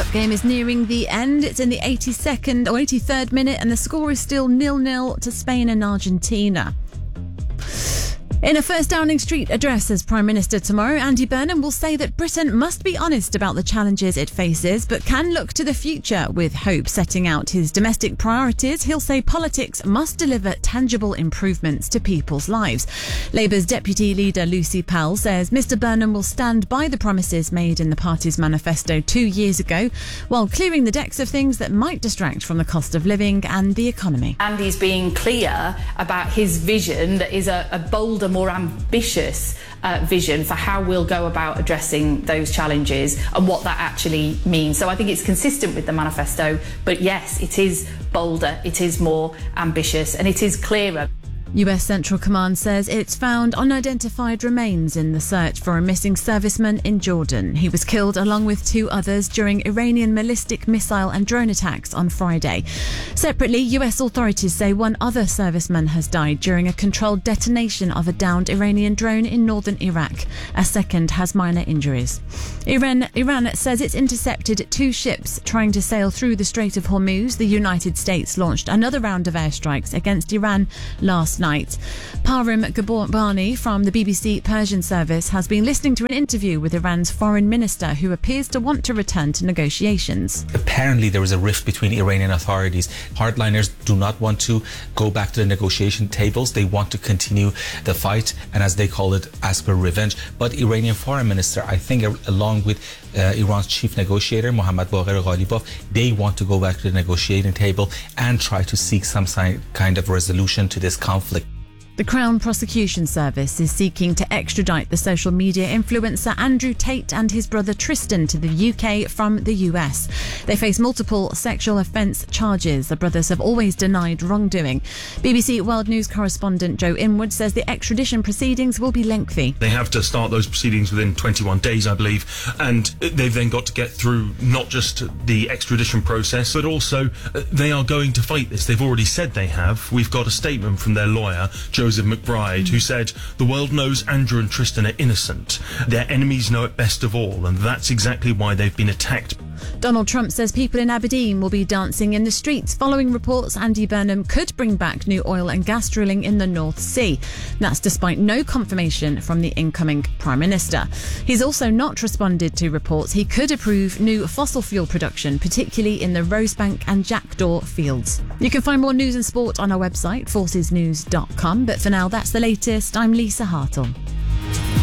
Cup game is nearing the end. It's in the 82nd or 83rd minute and the score is still 0-0 to Spain and Argentina. In a First Downing Street address as Prime Minister tomorrow, Andy Burnham will say that Britain must be honest about the challenges it faces, but can look to the future with hope. Setting out his domestic priorities, he'll say politics must deliver tangible improvements to people's lives. Labour's Deputy Leader Lucy Powell says Mr Burnham will stand by the promises made in the party's manifesto 2 years ago, while clearing the decks of things that might distract from the cost of living and the economy. Andy's being clear about his vision that is a bolder, more ambitious vision for how we'll go about addressing those challenges and what that actually means. So I think it's consistent with the manifesto, but yes, it is bolder, it is more ambitious, and it is clearer. US Central Command says it's found unidentified remains in the search for a missing serviceman in Jordan. He was killed along with 2 others during Iranian ballistic missile and drone attacks on Friday. Separately, US authorities say 1 other serviceman has died during a controlled detonation of a downed Iranian drone in northern Iraq. A second has minor injuries. Iran says it's intercepted 2 ships trying to sail through the Strait of Hormuz. The United States launched another round of airstrikes against Iran last night. Param Gabani from the BBC Persian service has been listening to an interview with Iran's foreign minister, who appears to want to return to negotiations. Apparently there is a rift between Iranian authorities. Hardliners do not want to go back to the negotiation tables. They want to continue the fight and, as they call it, ask for revenge. But Iranian foreign minister, I think, along with Iran's chief negotiator, Mohammad Baqir Ghalibaf, they want to go back to the negotiating table and try to seek some kind of resolution to this conflict. The Crown Prosecution Service is seeking to extradite the social media influencer Andrew Tate and his brother Tristan to the UK from the US. They face multiple sexual offence charges. The brothers have always denied wrongdoing. BBC World News correspondent Joe Inwood says the extradition proceedings will be lengthy. They have to start those proceedings within 21 days, I believe, and they've then got to get through not just the extradition process, but also they are going to fight this. They've already said they have. We've got a statement from their lawyer, Joseph McBride, who said the world knows Andrew and Tristan are innocent. Their enemies know it best of all, and that's exactly why they've been attacked. Donald Trump says people in Aberdeen will be dancing in the streets following reports Andy Burnham could bring back new oil and gas drilling in the North Sea. That's despite no confirmation from the incoming Prime Minister. He's also not responded to reports he could approve new fossil fuel production, particularly in the Rosebank and Jackdaw fields. You can find more news and sport on our website, forcesnews.com. But for now, that's the latest. I'm Lisa Hartle.